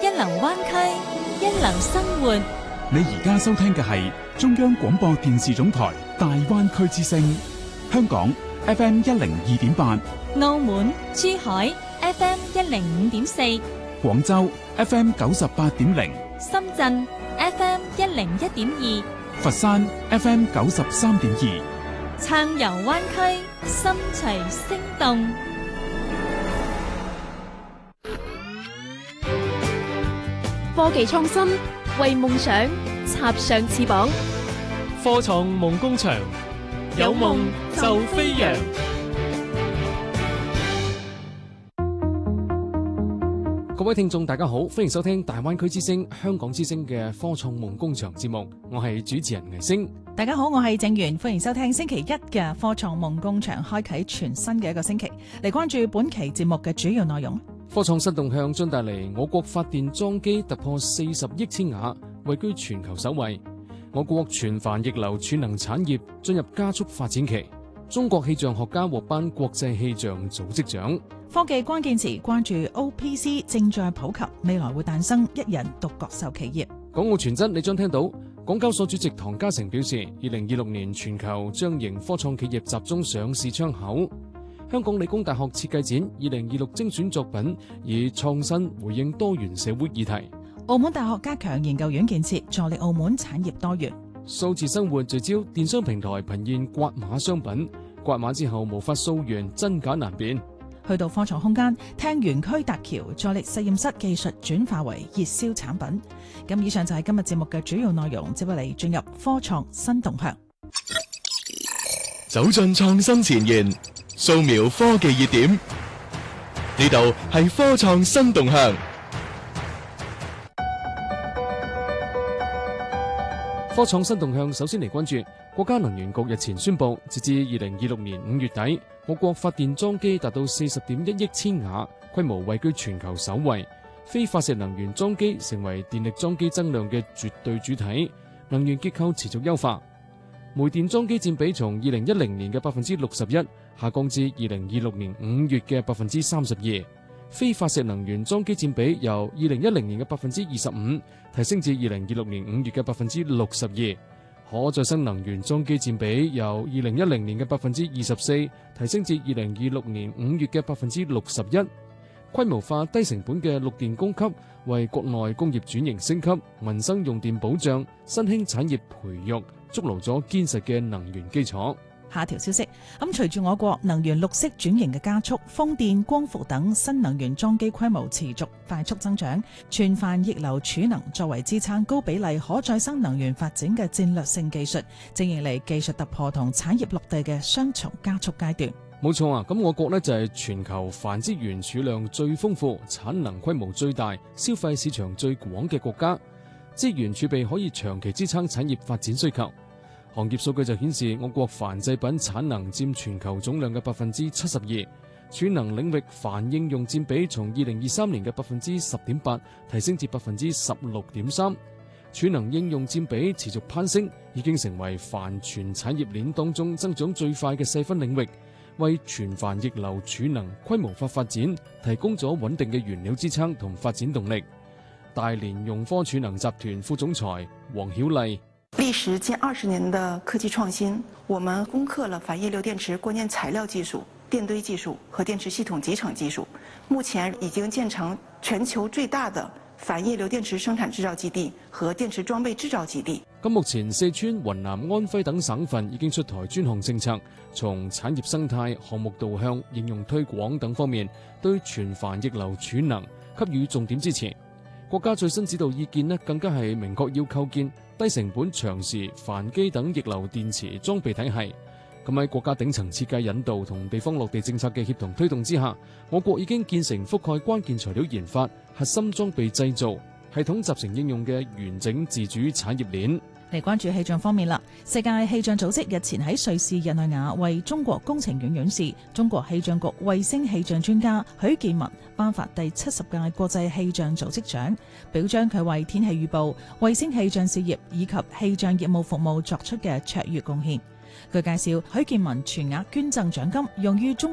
一流灣區，一流生活。 你而家收聽嘅係中央廣播電視總台大灣區之聲，香港 FM 102.8， 澳門、珠海 FM 105.4， 廣州 FM 98.0， 深圳 FM 101.2， 佛山 FM 93.2。 暢遊灣區，心隨聲動。 科技創新，為夢想插上翅膀。 科創夢工場，有夢就飛揚。各位聽眾大家好，歡迎收聽大灣區之聲、香港之聲嘅科創夢工場節目，我係主持人倪星。 大家好，我係鄭源，歡迎收聽星期一嘅科創夢工場，開啟全新嘅一個星期，嚟關注本期節目嘅主要內容。 科創新動向將帶嚟我國發電裝機突破40億千瓦，位居全球首位。我國全帆逆流儲能產業進入加速發展期。中國氣象學家獲頒國際氣象組織獎。 科技關鍵詞關注 OPC 正在普及，未來會誕生一人獨角獸企業。 港澳傳真你將聽到，港交所主席唐家成表示，2026年全球將迎科創企業集中上市窗口。香港理工大學設計展2026精選作品以創新回應多元社會議題。 澳門大學加強研究院建設，助力澳門產業多元。 數字生活聚焦電商平台頻現刮碼商品，刮碼之後無法溯源，真假難辨。 去到科創空間，聽園區搭橋，助力實驗室技術轉化為熱銷產品。咁以上就係今日節目嘅主要內容，接落嚟進入科創新動向。 走進創新前沿，掃描科技熱點，呢度係科創新動向。 科創新動向，首先嚟關注國家能源局日前宣布，截至2026年5月底，我國發電裝機達到40.1億千瓦，規模位居全球首位。非化石能源裝機成為電力裝機增量嘅絕對主體，能源結構持續優化。煤電裝機佔比從2010年嘅61%下降至2026年5月嘅32%。非化石能源裝機佔比由2010年嘅25%提升至2026年5月嘅62%。可再生能源裝機佔比由2010年嘅24%提升至2026年5月嘅61%。規模化低成本嘅綠電供給，為國內工業轉型升級、民生用電保障、新興產業培育築牢咗堅實嘅能源基礎。 下條消息，隨住我國能源綠色轉型嘅加速，風電、光伏等新能源裝機規模持續快速增長，全帆逆流儲能作為支撐高比例可再生能源發展嘅戰略性技術，正迎嚟技術突破同產業落地嘅雙重加速階段。 冇錯啊！咁我國呢，就係全球帆資源儲量最豐富、產能規模最大、消費市場最廣嘅國家，資源儲備可以長期支撐產業發展需求。行業數據就顯示，我國帆製品產能佔全球總量嘅72%，儲能領域帆應用佔比從2023年嘅10.8%提升至16.3%，儲能應用佔比持續攀升，已經成為帆全產業鏈當中增長最快嘅細分領域，為全帆逆流儲能規模化發展提供咗穩定嘅原料支撐同發展動力。大連用科儲能集團副總裁黃曉麗。 歷時近20年的科技創新，我們攻克了反液流電池關鍵材料技術、電堆技術和電池系統集成技術，目前已經建成全球最大的反液流電池生產製造基地和電池裝備製造基地。 咁目前四川、雲南、安徽等省份已經出台專項政策，從產業生態、項目導向、應用推廣等方面，對全帆逆流儲能給予重點支持。國家最新指導意見更加係明確要構建低成本長時帆機等逆流電池裝備體系。咁喺國家頂層設計引導同地方落地政策嘅協同推動之下，我國已經建成覆蓋關鍵材料研發、核心裝備製造、系統集成應用嘅完整自主產業鏈。 嚟關注氣象方面啦，世界氣象組織日前喺瑞士日內瓦為中國工程院院士、中國氣象局衛星氣象專家許建文頒發第70屆國際氣象組織獎，表彰佢為天氣預報、衛星氣象事業以及氣象業務服務作出嘅卓越貢獻。據介紹，許建文全額捐贈獎金用於中